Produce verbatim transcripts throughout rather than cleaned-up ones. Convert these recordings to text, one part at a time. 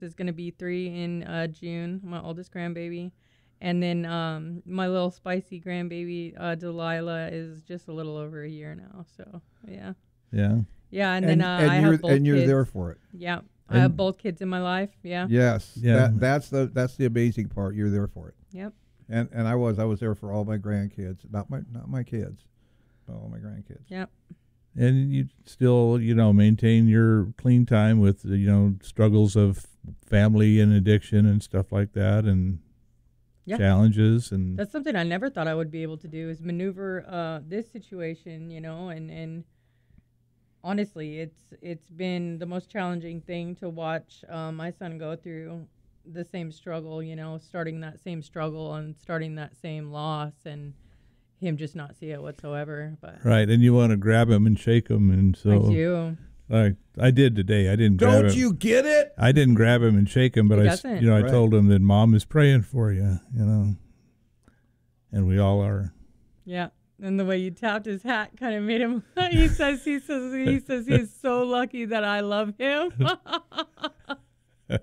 is going to be three in uh, June, my oldest grandbaby. And then um, my little spicy grandbaby, uh, Delilah, is just a little over a year now. So, yeah. Yeah. Yeah, and, and, then uh, and I you're, have both And you're kids. there for it. Yeah. I And- have both kids in my life. Yeah. Yes. Yeah. That, that's the that's the amazing part. You're there for it. Yep. And and I was I was there for all my grandkids, not my not my kids, but all my grandkids. Yep. And you still, you know, maintain your clean time with, you know, struggles of family and addiction and stuff like that, and Yeah. challenges. And That's something I never thought I would be able to do, is maneuver uh, this situation, you know, and, and honestly, it's it's been the most challenging thing to watch uh, my son go through the same struggle, you know, starting that same struggle and starting that same loss, and him just not see it whatsoever. But right, and you want to grab him and shake him, and so I do. I I did today. I didn't grab Don't him. you get it? I didn't grab him and shake him, but He I, s- doesn't. you know, I Right. told him that Mom is praying for you, you know, and we all are. Yeah. And the way you tapped his hat kind of made him. he says he says he says he's so lucky that I love him. uh,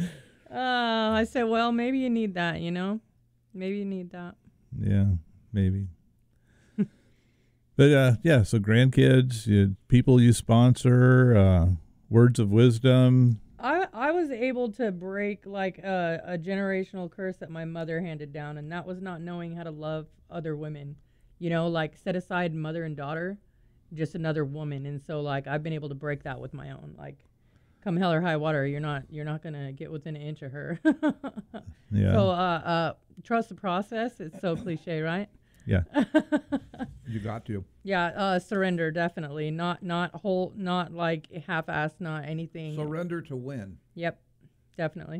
I said, well, maybe you need that, you know, maybe you need that. Yeah, maybe. But uh, yeah, so grandkids, you, people you sponsor, uh, words of wisdom. I I was able to break like a, a generational curse that my mother handed down, and that was not knowing how to love other women. You know, like set aside mother and daughter, just another woman. And so like I've been able to break that with my own. Like, come hell or high water, you're not you're not gonna get within an inch of her. Yeah, So uh, uh, trust the process. It's so cliche, right? yeah, You got to. Yeah, uh, surrender definitely. Not not whole, not like half-assed, not anything. Surrender to win. Yep, definitely.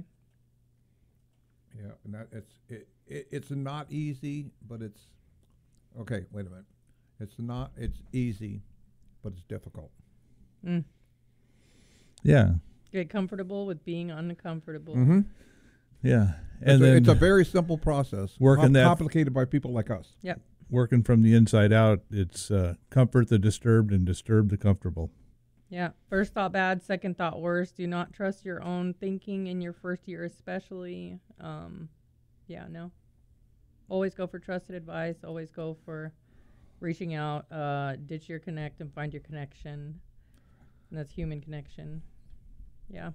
Yeah, and that it's it, it it's not easy, but it's okay. Wait a minute. It's not. It's easy, but it's difficult. Mm. yeah, Get comfortable with being uncomfortable. Mm-hmm. yeah. It's, And a, then it's a very simple process. working com- that- complicated by people like us. Yep. working from the inside out, it's uh, comfort the disturbed and disturb the comfortable. Yeah. First thought bad, second thought worse. Do not trust your own thinking in your first year, especially. Um, yeah, no. Always go for trusted advice. Always go for reaching out. Uh, ditch your connect and find your connection. And that's human connection. Yeah.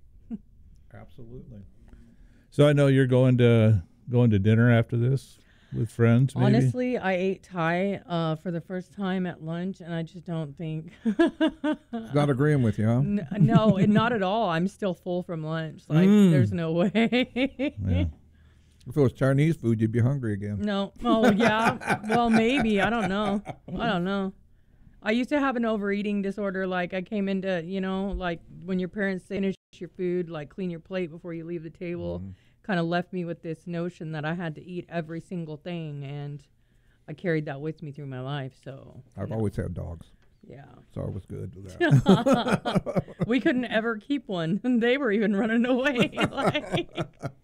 Absolutely. So I know you're going to going to dinner after this with friends. Maybe? Honestly, I ate Thai uh, for the first time at lunch, and I just don't think. Not agreeing with you, huh? N- no, and not at all. I'm still full from lunch. Like, Mm. there's no way. Yeah. If it was Chinese food, you'd be hungry again. No. Oh, yeah. Well, maybe. I don't know. I don't know. I used to have an overeating disorder. Like, I came into, you know, like when your parents say finish your food, like clean your plate before you leave the table, Mhm. kind of left me with this notion that I had to eat every single thing. And I carried that with me through my life. So, you I've know, always had dogs, yeah. so I was good with that. We couldn't ever keep one. And they were even running away. like,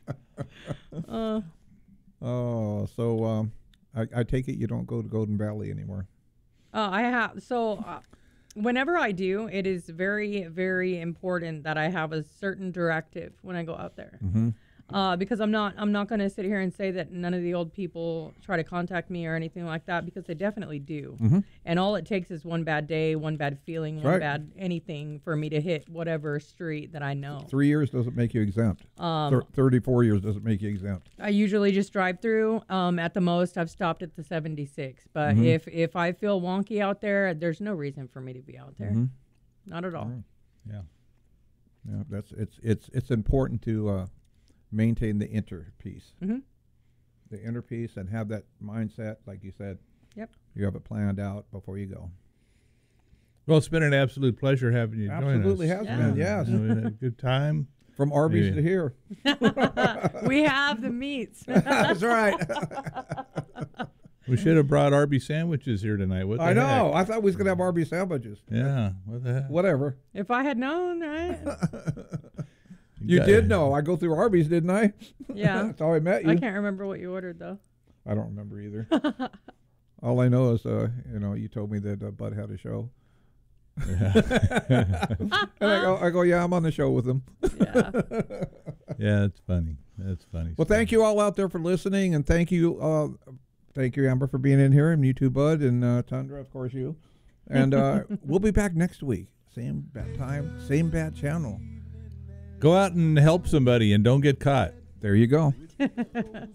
uh, Oh, so um, I, I take it you don't go to Golden Valley anymore. Uh, I have so uh, whenever I do, it is very, very important that I have a certain directive when I go out there. Mm-hmm. Uh, because I'm not, I'm not going to sit here and say that none of the old people try to contact me or anything like that, because they definitely do. Mm-hmm. And all it takes is one bad day, one bad feeling, That's one right. bad anything for me to hit whatever street that I know. Three years doesn't make you exempt. Um, Thir- Thirty-four years doesn't make you exempt. I usually just drive through. Um, at the most, I've stopped at the seventy-six. But Mhm. if if I feel wonky out there, there's no reason for me to be out there. Mhm. Not at all. Right. Yeah. Yeah, that's it's it's it's important to uh, maintain the inner peace, Mhm. the inner peace, and have that mindset, like you said. Yep. You have it planned out before you go. Well, it's been an absolute pleasure having you join us. Absolutely has Yeah. been. Yes, You know, we had a good time. from Arby's Yeah. to here. We have the meats. That's right. We should have brought Arby sandwiches here tonight. What the I know. heck? I thought we was gonna have Arby's sandwiches. Yeah. What the heck? Whatever. If I had known, right? You got- did know. I go through Arby's, didn't I? Yeah. That's how I met you. I can't remember what you ordered though. I don't remember either. All I know is, uh, you know, you told me that uh, Bud had a show, and I go, I go, yeah, I'm on the show with them. Yeah. Yeah, it's funny. That's funny. Well, thank you all out there for listening, and thank you, uh, thank you, Amber, for being in here, and you too, Bud, and uh, Tundra, of course, you. And uh, we'll be back next week. Same bad time, same bad channel. Go out and help somebody and don't get caught. There you go.